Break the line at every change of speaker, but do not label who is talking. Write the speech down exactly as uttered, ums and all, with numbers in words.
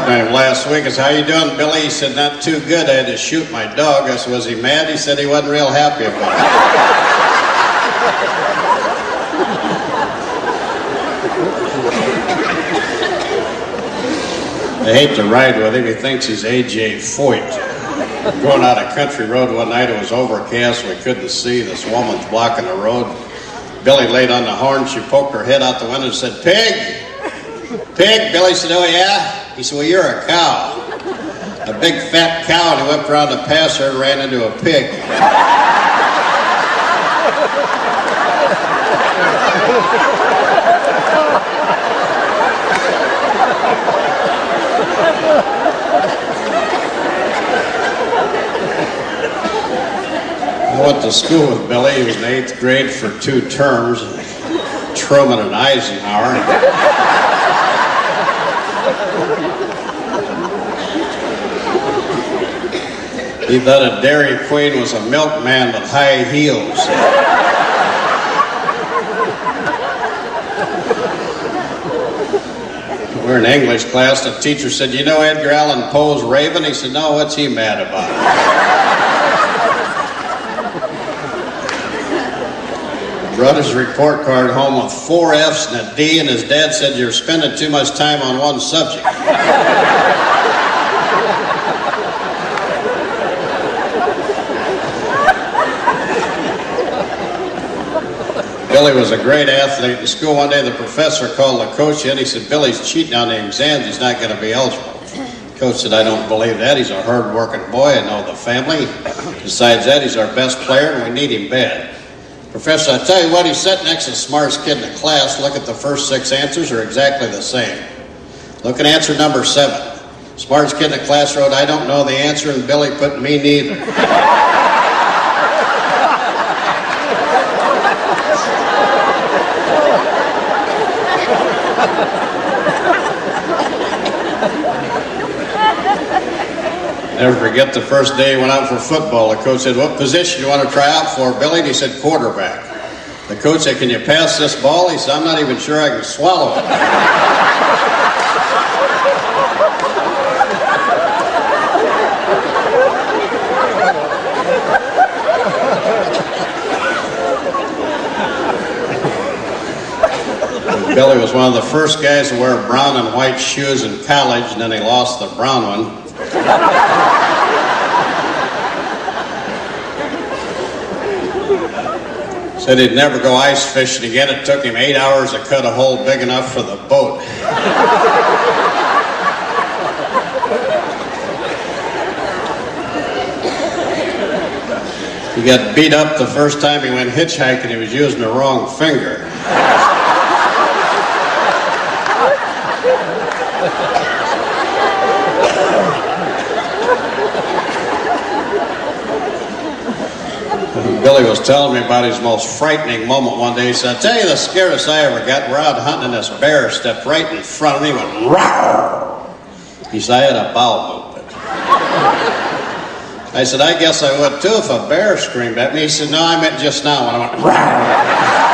talking to him last week. I said, how you doing, Billy? He said, not too good. I had to shoot my dog. I said, was he mad? He said he wasn't real happy about it. I hate to ride with him. He thinks he's A J Foyt. Going out a country road one night, it was overcast. We couldn't see. This woman's blocking the road. Billy laid on the horn. She poked her head out the window and said, Pig! Pig? Billy said, oh, yeah? He said, well, you're a cow. A big fat cow, and he whipped around the pasture and ran into a pig. I went to school with Billy. He was in eighth grade for two terms, Truman and Eisenhower. He thought a Dairy Queen was a milkman with high heels. We were in English class. The teacher said, you know Edgar Allan Poe's Raven? He said, no, what's he mad about? Brought his report card home with four F's and a D, and his dad said, you're spending too much time on one subject. Billy was a great athlete in school. One day the professor called the coach in. He said, Billy's cheating on the exams. He's not going to be eligible. The coach said, I don't believe that. He's a hard-working boy. I know the family. Besides that, he's our best player, and we need him bad. Professor, I tell you what, he's sitting next to the smartest kid in the class. Look at the first six answers are exactly the same. Look at answer number seven. Smartest kid in the class wrote, I don't know the answer, and Billy put me neither. Never forget the first day he went out for football. The coach said, what position do you want to try out for, Billy? And he said, quarterback. The coach said, can you pass this ball? He said, I'm not even sure I can swallow it. Billy was one of the first guys to wear brown and white shoes in college, and then he lost the brown one. Said he'd never go ice fishing again. It took him eight hours to cut a hole big enough for the boat. He got beat up the first time he went hitchhiking. He was using the wrong finger. Billy was telling me about his most frightening moment one day. He said, I'll tell you the scariest I ever got. We're out hunting, and this bear stepped right in front of me and went, rawr. He said, I had a bowel movement. I said, I guess I would too if a bear screamed at me. He said, no, I meant just now when I went, rawr.